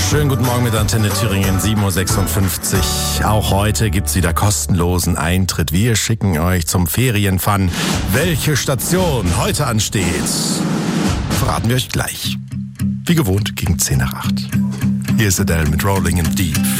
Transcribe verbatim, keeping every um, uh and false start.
Schönen guten Morgen mit Antenne Thüringen, sieben Uhr sechsundfünfzig. Auch heute gibt's wieder kostenlosen Eintritt. Wir schicken euch zum Ferienfun. Welche Station heute ansteht, verraten wir euch gleich. Wie gewohnt gegen zehn nach acht. Hier ist Adele mit Rolling in Deep.